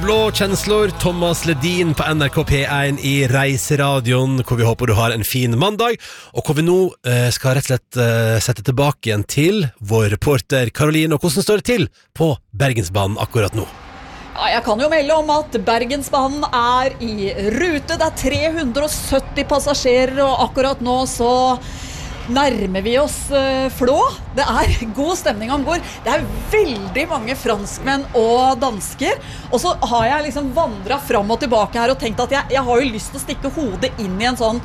Blå kjenslor, Thomas Ledin på NRK P1 i Reiseradioen, hvor vi håper du har en fin mandag, og hvor vi nå skal rett og slett sette tilbake igjen til vår reporter Karoline, og hvordan står det til på Bergensbanen akkurat nå? Ja, jeg kan jo melde om at Bergensbanen er i rute, det er 370 passasjerer, og akkurat nå så nærmer vi oss Flå. Det er god stemning ombord. Det er veldig mange franskmenn og dansker. Og så har jeg liksom vandret fram og tilbake her og tenkt at jeg har jo lyst til å stikke hodet inn i en sånn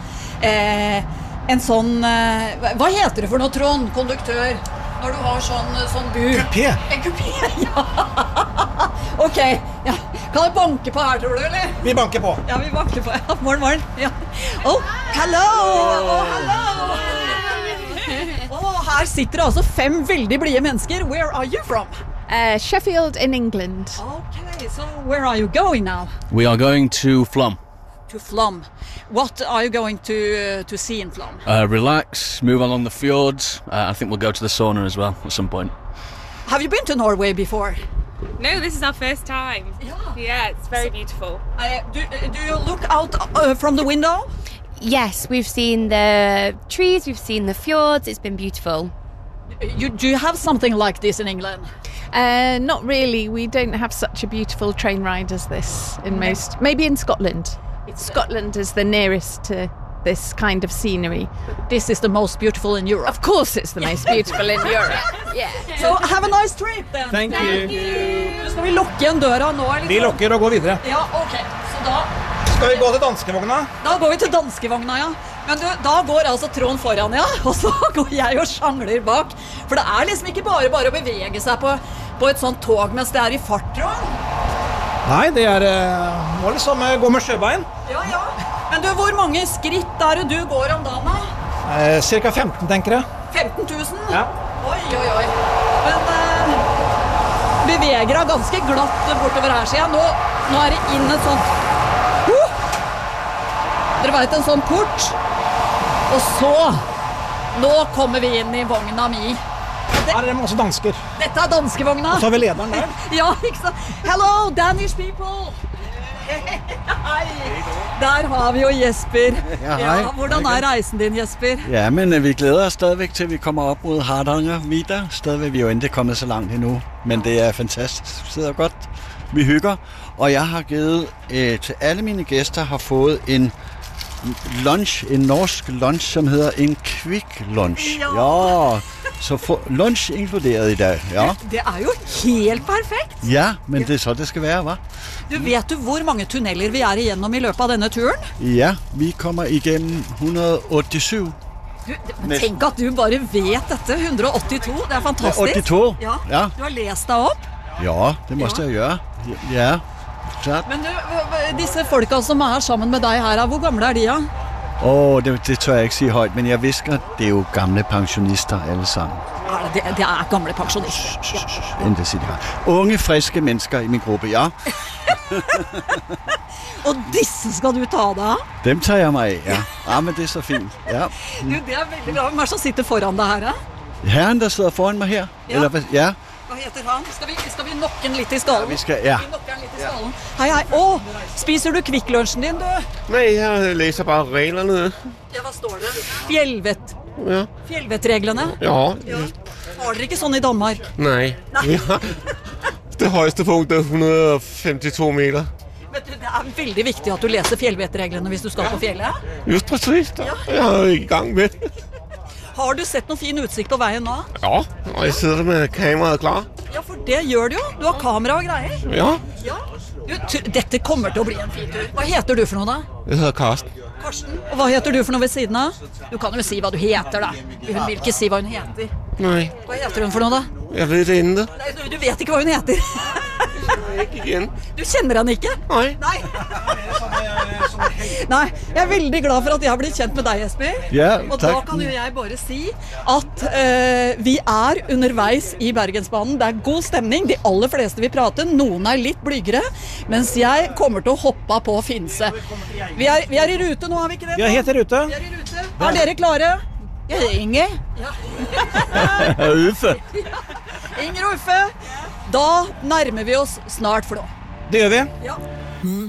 hva heter det for noe, Trond, konduktør? Når du har sånn bu. Kupé. En kupé, ja. Ok, ja. Kan jeg banke på her, tror du, eller? Vi banker på. Ja, vi banker på. Ja, morgen. Ja. Oh, hello! Oh, hello! Her sitter det altså 5 veldig blide mennesker. Where are you from? Sheffield in England. Okay, so where are you going now? We are going to Flom. To Flom. What are you going to see in Flom? Relax, move along the fjords. I think we'll go to the sauna as well at some point. Have you been to Norway before? No, this is our first time. Yeah, it's very beautiful. Do you look out from the window? Yes, we've seen the trees, we've seen the fjords, it's been beautiful. Do you have something like this in England? Not really, we don't have such a beautiful train ride as this in most, maybe in Scotland. Scotland is the nearest to this kind of scenery. This is the most beautiful in Europe. Of course it's the most beautiful in Europe. Yeah. So have a nice trip then. Thank you. Nu skal vi lukke igjen døra nå. Liksom. Vi lukker og går videre. Ja, ok. Så da Skal vi gå til danskevogna? Da går vi til danskevogna, ja. Men du, da går altså Trond foran, ja. Og så går jeg og sjangler bak. For det er liksom ikke bare å bevege seg på et sånt tog mens det er i fart, Trond. Nei, det må liksom gå med sjøbein. Ja. Men du, hvor mange skritt er det du går om dagen, da? Cirka 15, tenker jeg. 15 000? Ja. Oi. Men beveger deg ganske glatt bortover her, sier jeg. Nå er det inn et sånt Dere vet, en sånn port. Og så nå kommer vi inn i vogna mi. Her er det masse dansker. Dette er danskevogna. Og så har vi lederen der. Ja, ikke sant? Hello, Danish people! Hei! Der har vi jo Jesper. Ja, hvordan er reisen din, Jesper? Ja, men vi glæder os stadigvæk til, vi kommer op mod Hardanger videre. Stadigvæk, vi er jo ikke kommet så langt endnu, men det er fantastisk. Vi sidder godt, vi hygger. Og jeg har givet til alle mine gæster har fået en lunch, en norsk lunch, som hedder en quick lunch. Ja, så lunch inkluderet i dag. Ja. Det er jo helt perfekt. Ja, men det er så det skal være, hva? Du, vet du hvor mange tunneler vi er igjennom i løpet av denne turen? Ja, vi kommer igennem 187. Tenk at du bare vet dette, 182, det er fantastisk. 82, ja. Du har lest deg opp? Ja, det måste jeg gjøre. Ja, klart. Men du, disse folka som er sammen med deg her, hvor gamle er de, ja? Det tør jeg ikke si højt, men jeg visker, det er jo gamle pensionister alle sammen. Det er gamle pensjonister. Endelig sier de her. Unge, friske mennesker i min gruppe, ja. Og disse skal du ta deg av? Dem tar jeg meg af, ja. Ja, men det er så fint, ja. Du, det er veldig bra. Hvem er det som sitter foran deg her, ja? Herren, der sidder foran meg her. Ja. Eller, ja. Hva heter han? Skal vi nokke den litt i skallen? Ja, vi skal, ja. Vi nokker den litt i skallen. Hei. Spiser du kvikklunsjen din, du? Nei, jeg leser bare reglene. Ja, hva står det? Fjellvettreglene? Ja. Har dere ikke sånn i Danmark? Nei. Ja. Det høyeste punktet er 152 meter. Vet du, det er veldig viktig at du leser fjellvettreglene hvis du skal på fjellet. Just præcis. Jeg er i gang med. Har du sett noen fin utsikt på veien nå? Ja, og jeg sitter med kameraet klar. Ja, for det gjør du jo. Du har kamera og greier. Ja. Du, dette kommer til å bli en fin tur. Hva heter du for noe da? Jeg heter Karsten. Karsten. Og hva heter du for noe ved siden av? Du kan jo si hva du heter da. Hun vil ikke si hva hun heter. Nei. Hva heter hun for noe da? Jeg vet ikke. Nei, du vet ikke hva hun heter. Ikke igjen. Du kjenner han ikke? Nei. Nei, jeg er veldig glad for at jeg har blitt kjent med deg, Jesper. Ja, og takk. da kan jo jeg bare si at vi er underveis i Bergensbanen. Det er god stemning. De aller fleste vil prate. Noen er litt blygere, mens jeg kommer til å hoppe på Finse. Vi er i rute nå, er vi ikke det? Vi er helt i rute. Vi er i rute. Er dere klare? Ja, det er Inge. Ja. Uffe. Inger og Uffe. Da nærmer vi oss snart Flå. Det gjør vi. Ja.